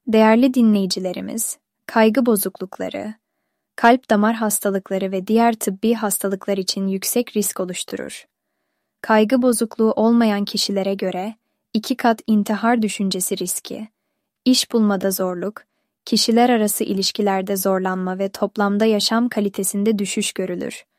Değerli dinleyicilerimiz, kaygı bozuklukları, kalp damar hastalıkları ve diğer tıbbi hastalıklar için yüksek risk oluşturur. Kaygı bozukluğu olmayan kişilere göre 2 kat intihar düşüncesi riski, iş bulmada zorluk, kişiler arası ilişkilerde zorlanma ve toplamda yaşam kalitesinde düşüş görülür.